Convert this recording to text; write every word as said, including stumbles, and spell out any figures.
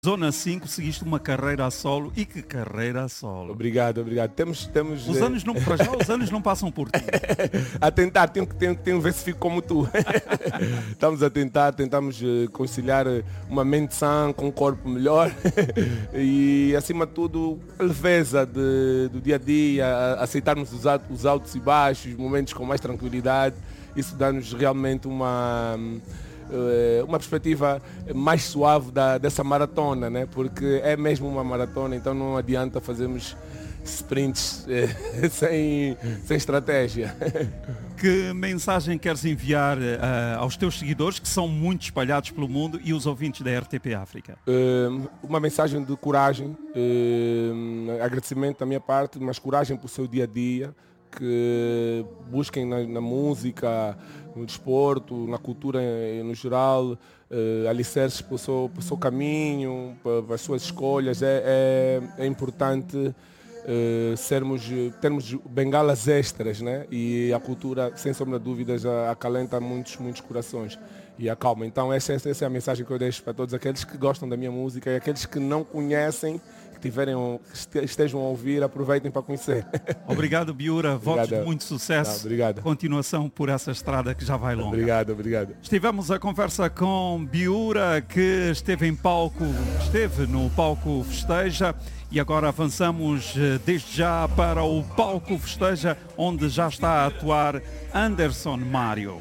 Zona cinco, seguiste uma carreira a solo. E que carreira a solo. Obrigado, obrigado. Temos, temos, Os anos não, para já, os anos não passam por ti. A tentar, tenho que tenho, tenho ver se fico como tu. Estamos a tentar, tentamos uh, conciliar uma mente sã com um corpo melhor e, acima de tudo, a leveza de, do dia a dia, aceitarmos os, os altos e baixos, momentos com mais tranquilidade. Isso dá-nos realmente uma... uma perspectiva mais suave da, dessa maratona, né? Porque é mesmo uma maratona, então não adianta fazermos sprints eh, sem, sem estratégia. Que mensagem queres enviar uh, aos teus seguidores, que são muito espalhados pelo mundo, e os ouvintes da R T P África? Uh, uma mensagem de coragem, uh, agradecimento da minha parte, mas coragem para o seu dia a dia, que busquem na, na música, no desporto, na cultura no geral, uh, alicerces para o seu, para o seu caminho, para, para as suas escolhas. É, é, é importante uh, sermos, termos bengalas extras, né? E a cultura, sem sombra de dúvidas, acalenta muitos, muitos corações e acalma. Então essa, essa é a mensagem que eu deixo para todos aqueles que gostam da minha música e aqueles que não conhecem, tiverem, estejam a ouvir, aproveitem para conhecer. Obrigado, Biura. Votos de muito sucesso. Tá, obrigado. Continuação por essa estrada que já vai longa. Obrigado, obrigado. Estivemos a conversa com Biura, que esteve em palco, esteve no palco Festeja, e agora avançamos desde já para o palco Festeja, onde já está a atuar Anderson Mário.